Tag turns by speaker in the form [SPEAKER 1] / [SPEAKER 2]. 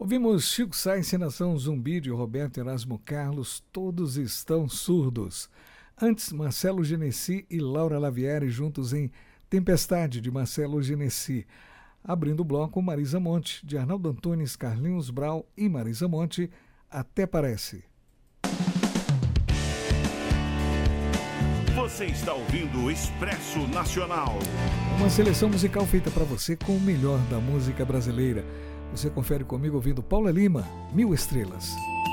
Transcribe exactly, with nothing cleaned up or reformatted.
[SPEAKER 1] Ouvimos Chico Sá, encenação Zumbi de Roberto Erasmo Carlos, Todos Estão Surdos. Antes, Marcelo Genesi e Laura Lavieri juntos em Tempestade, de Marcelo Genesi. Abrindo o bloco, Marisa Monte, de Arnaldo Antunes, Carlinhos Brau e Marisa Monte, Até Parece.
[SPEAKER 2] Você está ouvindo o Expresso Nacional.
[SPEAKER 1] Uma seleção musical feita para você com o melhor da música brasileira. Você confere comigo ouvindo Paula Lima, Mil Estrelas.